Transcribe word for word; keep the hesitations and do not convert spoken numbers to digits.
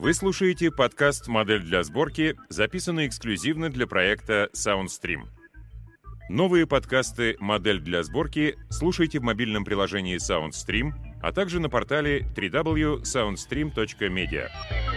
Вы слушаете подкаст «Модель для сборки», записанный эксклюзивно для проекта SoundStream. Новые подкасты «Модель для сборки» слушайте в мобильном приложении SoundStream, а также на портале дабл ю дабл ю дабл ю точка soundstream точка media.